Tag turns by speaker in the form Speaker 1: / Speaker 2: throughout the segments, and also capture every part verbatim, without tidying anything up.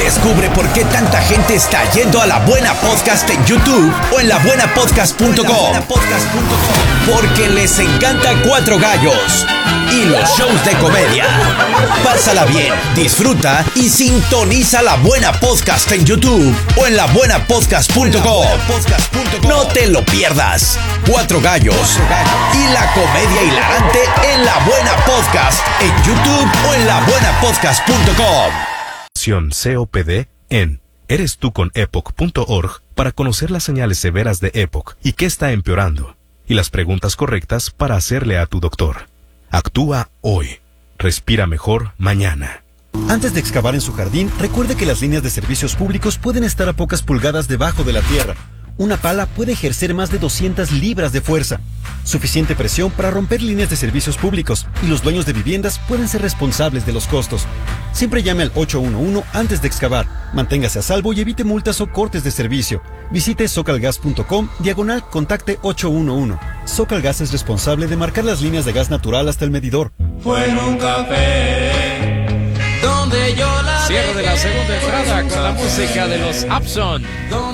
Speaker 1: Descubre por qué tanta gente está yendo a La Buena Podcast en YouTube o en la buena podcast punto com. Porque les encanta Cuatro Gallos y los shows de comedia. Pásala bien, disfruta y sintoniza La Buena Podcast en YouTube o en la buena podcast punto com. No te lo pierdas. Cuatro Gallos y la comedia hilarante en La Buena Podcast en YouTube o en la buena podcast punto com.
Speaker 2: C O P D en eres tú con epoch punto org para conocer las señales severas de EPOC y qué está empeorando, y las preguntas correctas para hacerle a tu doctor. Actúa hoy. Respira mejor mañana.
Speaker 3: Antes de excavar en su jardín, recuerde que las líneas de servicios públicos pueden estar a pocas pulgadas debajo de la tierra. Una pala puede ejercer más de doscientas libras de fuerza. Suficiente presión para romper líneas de servicios públicos, y los dueños de viviendas pueden ser responsables de los costos. Siempre llame al ocho uno uno antes de excavar. Manténgase a salvo y evite multas o cortes de servicio. Visite socalgas punto com, diagonal contacte ocho uno uno. Socalgas es responsable de marcar las líneas de gas natural hasta el medidor.
Speaker 4: Fue en un café donde yo la
Speaker 5: Cierre de la segunda entrada con la música de los Abson.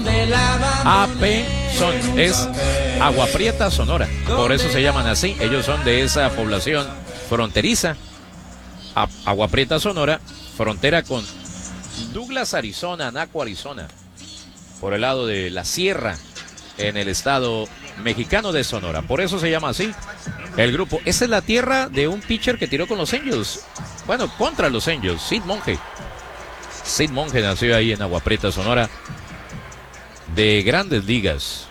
Speaker 5: A P Son es Agua Prieta, Sonora. Por eso se llaman así. Ellos son de esa población fronteriza. Agua Prieta, Sonora, frontera con Douglas, Arizona, Naco, Arizona. Por el lado de la sierra, en el estado mexicano de Sonora. Por eso se llama así el grupo. Esa es la tierra de un pitcher que tiró con los Angels. Bueno, contra los Angels, Sid Monge. Sid Monge nació ahí en Agua Prieta, Sonora, de Grandes Ligas.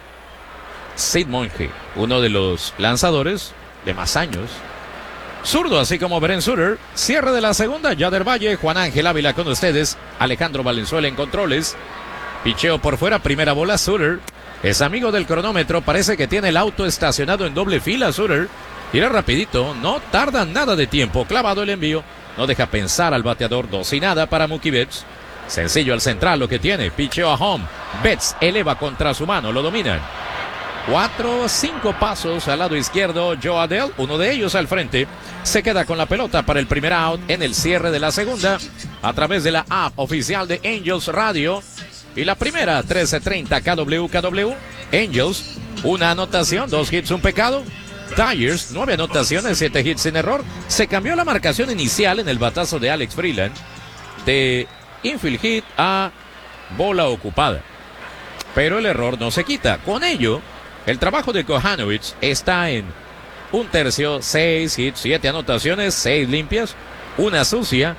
Speaker 5: Sid Monge, uno de los lanzadores de más años. Zurdo, así como Brent Suter. Cierre de la segunda, Yader Valle, Juan Ángel Ávila con ustedes. Alejandro Valenzuela en controles. Picheo por fuera, primera bola, Suter. Es amigo del cronómetro, parece que tiene el auto estacionado en doble fila, Suter. Tira rapidito, no tarda nada de tiempo. Clavado el envío, no deja pensar al bateador. Dos y nada para Mookie Betts. Sencillo al central lo que tiene. Picheo a home. Betts eleva contra su mano, lo dominan. Cuatro, cinco pasos al lado izquierdo. Joe Adell, uno de ellos al frente. Se queda con la pelota para el primer out en el cierre de la segunda. A través de la app oficial de Angels Radio. Y la primera, trece treinta K W K W. Angels, una anotación, dos hits, un pecado. Tigers, nueve anotaciones, siete hits sin error. Se cambió la marcación inicial en el batazo de Alex Freeland de infield hit a bola ocupada. Pero el error no se quita. Con ello, el trabajo de Kohanowitz está en un tercio, seis hits, siete anotaciones, seis limpias, una sucia,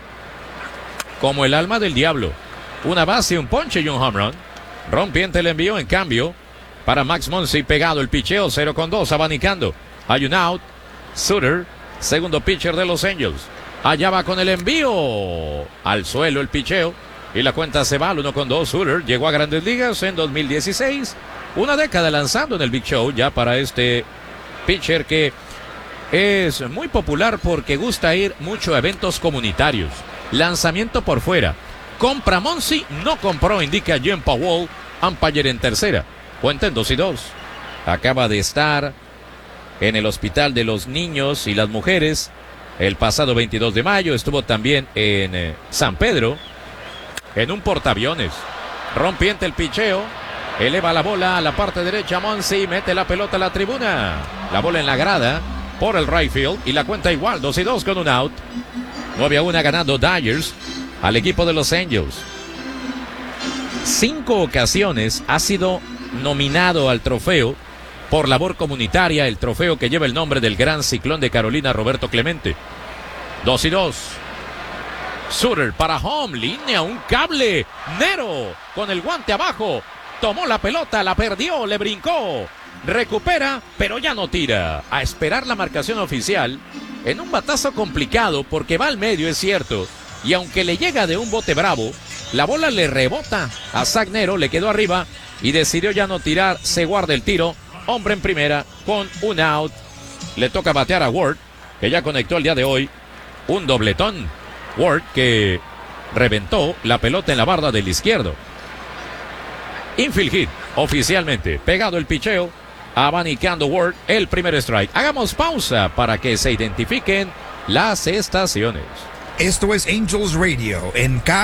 Speaker 5: como el alma del diablo. Una base, un ponche y un home run. Rompiente el envío, en cambio, para Max Muncy, pegado el picheo, cero con dos, abanicando. Hay un out. Suter, segundo pitcher de los Angels. Allá va con el envío. Al suelo el picheo. Y la cuenta se va al uno con dos. Suter llegó a Grandes Ligas en dos mil dieciséis. Una década lanzando en el Big Show ya para este pitcher que es muy popular porque gusta ir mucho a eventos comunitarios. Lanzamiento por fuera. Compra Muncy, no compró, indica Jim Powell, umpire en tercera. Cuenta en dos y dos. Acaba de estar en el Hospital de los Niños y las Mujeres el pasado veintidós de mayo. Estuvo también en eh, San Pedro, en un portaaviones. Rompiente el picheo. Eleva la bola a la parte derecha. Muncy mete la pelota a la tribuna. La bola en la grada por el right field. Y la cuenta igual, dos y dos con un out. nueve a uno ganando Dodgers al equipo de los Angels. Cinco ocasiones ha sido nominado al trofeo por labor comunitaria, el trofeo que lleva el nombre del gran ciclón de Carolina, Roberto Clemente. Dos y dos. Suter para home, línea, un cable. Nero con el guante abajo. Tomó la pelota, la perdió, le brincó. Recupera, pero ya no tira. A esperar la marcación oficial en un batazo complicado porque va al medio, es cierto. Y aunque le llega de un bote bravo, la bola le rebota a Zach Nero, le quedó arriba y decidió ya no tirar. Se guarda el tiro. Hombre en primera con un out. Le toca batear a Ward, que ya conectó el día de hoy un dobletón. Ward que reventó la pelota en la barda del izquierdo. Infield hit, oficialmente. Pegado el picheo, abanicando Ward, el primer strike. Hagamos pausa para que se identifiquen las estaciones.
Speaker 6: Esto es Angels Radio en K